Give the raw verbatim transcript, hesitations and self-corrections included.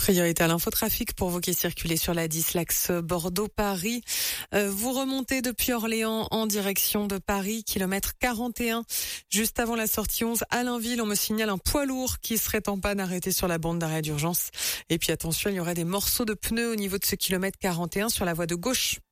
Priorité à l'infotrafic pour vous qui circulez sur la dix, l'axe Bordeaux-Paris. Euh, vous remontez depuis Orléans en direction de Paris, kilomètre quarante et un. Juste avant la sortie onze, à Allainville, on me signale un poids lourd qui serait en panne arrêté sur la bande d'arrêt d'urgence. Et puis attention, il y aurait des morceaux de pneus au niveau de ce kilomètre quarante et un sur la voie de gauche.